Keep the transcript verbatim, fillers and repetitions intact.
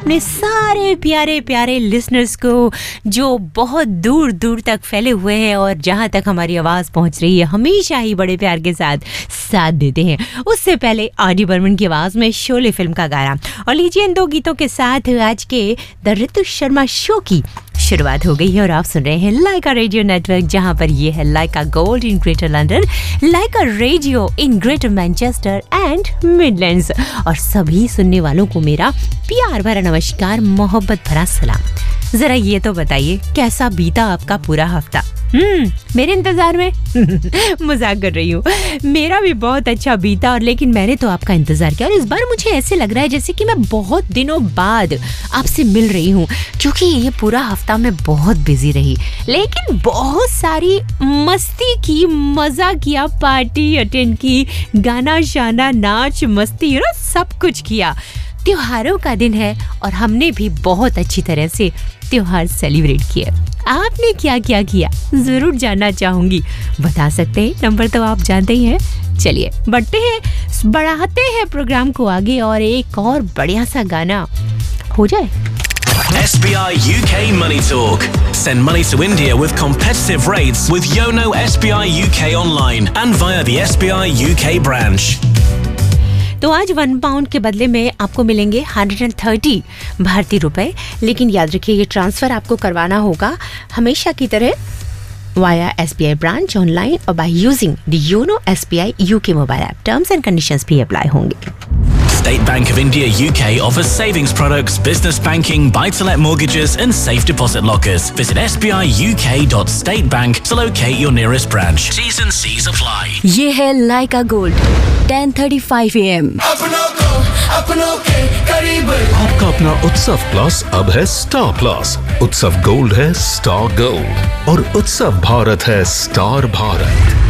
अपने सारे प्यारे प्यारे लिसनर्स को जो बहुत दूर दूर तक फैले हुए हैं और जहां तक हमारी आवाज़ पहुंच रही है हमेशा ही बड़े प्यार के साथ साथ देते हैं। उससे पहले आर डी बर्मन की आवाज़ में शोले फिल्म का गाना, और लीजिए इन दो गीतों के साथ आज के द ऋतु शर्मा शो की शुरुआत हो गई है और आप सुन रहे हैं लाइका रेडियो नेटवर्क, जहां पर ये है लाइका gold in greater London, Lyca radio in greater Manchester and Midlands, और सभी सुनने वालों को मेरा प्यार भरा नमस्कार, मोहब्बत भरा सलाम। जरा ये तो बताइए कैसा बीता आपका पूरा हफ्ता? हम्म मेरे इंतजार में मजाक कर रही हूँ, मेरा भी बहुत अच्छा बीता, और लेकिन मैंने तो आपका इंतजार किया और इस बार मुझे ऐसे लग रहा है जैसे कि मैं बहुत दिनों बाद आपसे मिल रही हूँ, क्योंकि ये पूरा हफ्ता मैं बहुत बिजी रही, लेकिन बहुत सारी मस्ती की, मजा किया, पार्टी अटेंड की, गाना शाना, नाच मस्ती, यू नो सब कुछ किया। त्योहारों का दिन है और हमने भी बहुत अच्छी तरह से त्योहार सेलिब्रेट किए। आपने क्या क्या किया जरूर जानना चाहूंगी, बता सकते हैं, नंबर तो आप जानते ही हैं। चलिए बढ़ते हैं, बढ़ाते हैं प्रोग्राम को आगे और एक और बढ़िया सा गाना हो जाए। S B I U K Money Talk. Send money to India with competitive rates with Yono S B I U K online and via the S B I U K branch. तो आज one pound के बदले में आपको मिलेंगे एक सौ तीस भारतीय रुपए, लेकिन याद रखिए ये ट्रांसफर आपको करवाना होगा हमेशा की तरह via S B I branch online और by using the YONO S B I U K mobile app. Terms and conditions भी अप्लाई होंगे। State Bank of India U K offers savings products, business banking, buy-to-let mortgages and safe deposit lockers. Visit s b i u k dot state bank to locate your nearest branch. T's and C's apply. ये है लाइका gold ten thirty five A M. आपका अपना उत्सव plus अब है star plus. उत्सव gold है star gold और उत्सव भारत है स्टार भारत।